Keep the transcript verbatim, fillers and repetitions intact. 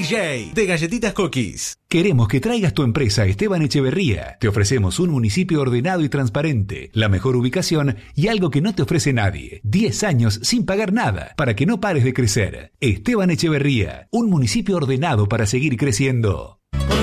J de Galletitas Cookies. Queremos que traigas tu empresa a Esteban Echeverría. Te ofrecemos un municipio ordenado y transparente, la mejor ubicación y algo que no te ofrece nadie. diez años sin pagar nada para que no pares de crecer. Esteban Echeverría, un municipio ordenado para seguir creciendo. Con